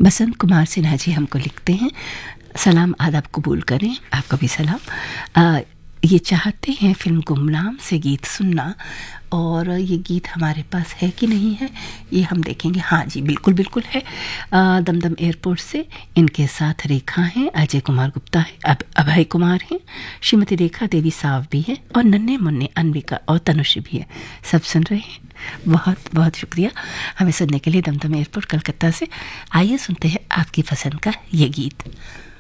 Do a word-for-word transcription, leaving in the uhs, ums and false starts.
बसंत कुमार सिन्हा जी हमको लिखते हैं, सलाम आदाब कबूल करें, आपका भी सलाम। आ, ये चाहते हैं फिल्म गुमनाम से गीत सुनना, और ये गीत हमारे पास है कि नहीं है ये हम देखेंगे। हाँ जी, बिल्कुल बिल्कुल है। आ, दमदम एयरपोर्ट से इनके साथ रेखा हैं, अजय कुमार गुप्ता है, अब अभय कुमार हैं, श्रीमती रेखा देवी साव भी है, और नन्हे मुन्ने अनविका और तनुश्री भी है। सब सुन रहे हैं, बहुत बहुत शुक्रिया हमें सुनने के लिए दमदम एयरपोर्ट कलकत्ता से। आइए सुनते हैं आपकी पसंद का ये गीत।